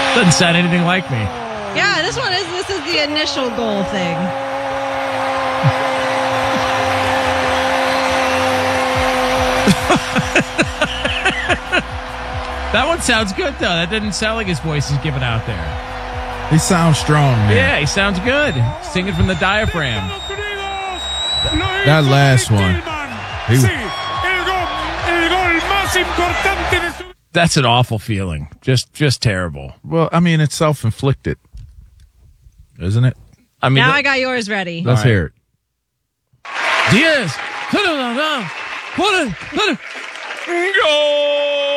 Doesn't sound anything like me. Yeah, this is the initial goal thing. That one sounds good, though. That didn't sound like his voice is giving out there. He sounds strong, man. Yeah, he sounds good. Singing from the diaphragm. That last one. That's an awful feeling. Just terrible. Well, I mean, it's self-inflicted, isn't it? I mean, Now I got yours ready. Let's hear it. Diaz. Go.